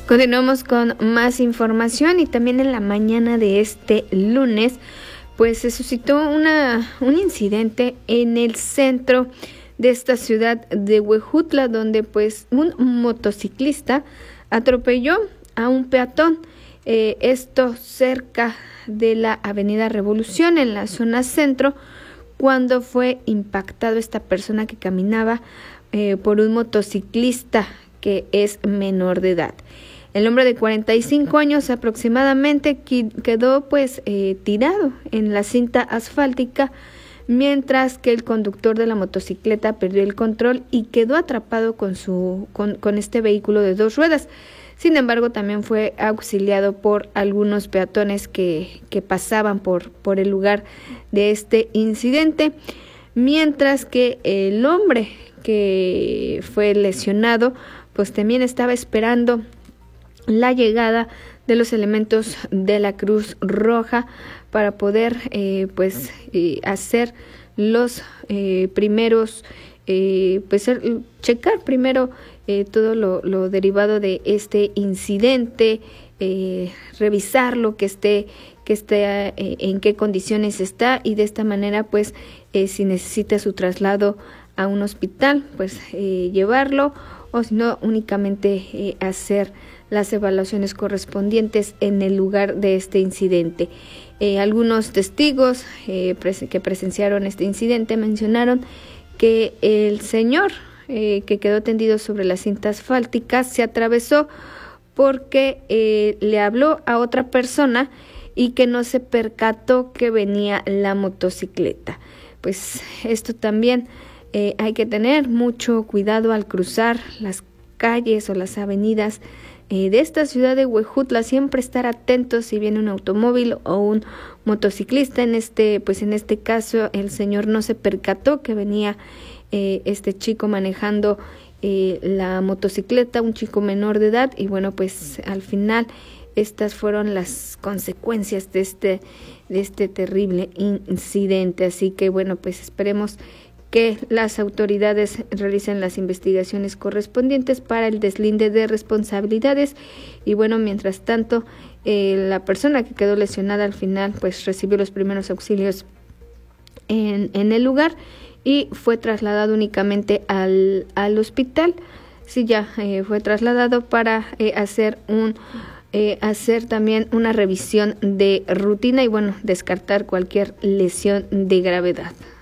Continuamos con más información y también en la mañana de este lunes, pues se suscitó un incidente en el centro de esta ciudad de Huejutla, donde pues un motociclista atropelló a un peatón, esto cerca de la Avenida Revolución en la zona centro, cuando fue impactado esta persona que caminaba por un motociclista que es menor de edad. El hombre de 45 años aproximadamente quedó tirado en la cinta asfáltica, mientras que el conductor de la motocicleta perdió el control y quedó atrapado con este vehículo de 2 ruedas. Sin embargo, también fue auxiliado por algunos peatones que pasaban por el lugar de este incidente, mientras que el hombre que fue lesionado pues también estaba esperando la llegada de los elementos de la Cruz Roja para poder hacer los primeros, checar primero todo lo derivado de este incidente, revisar lo que esté en qué condiciones está, y de esta manera si necesita su traslado a un hospital, llevarlo, o si no, únicamente hacer las evaluaciones correspondientes en el lugar de este incidente. Algunos testigos que presenciaron este incidente mencionaron que el señor que quedó tendido sobre la cinta asfáltica se atravesó porque le habló a otra persona y que no se percató que venía la motocicleta. Pues esto también hay que tener mucho cuidado al cruzar las calles o las avenidas de esta ciudad de Huejutla, siempre estar atentos si viene un automóvil o un motociclista. En este caso el señor no se percató que venía este chico manejando la motocicleta, un chico menor de edad, y al final estas fueron las consecuencias de este terrible incidente. Así que esperemos que las autoridades realicen las investigaciones correspondientes para el deslinde de responsabilidades. Y mientras tanto, la persona que quedó lesionada al final recibió los primeros auxilios en el lugar y fue trasladado únicamente al hospital. Sí, ya fue trasladado para hacer también una revisión de rutina y descartar cualquier lesión de gravedad.